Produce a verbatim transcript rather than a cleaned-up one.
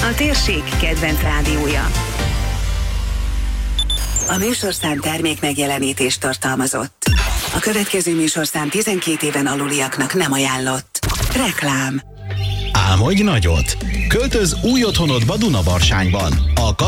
a térség kedvenc rádiója. A műsorszám termék megjelenítést tartalmazott. A következő műsorszám tizenkét éven aluliaknak nem ajánlott. Reklám. Álmodj nagyot! Költöz új otthonodba Dunabarsányban. A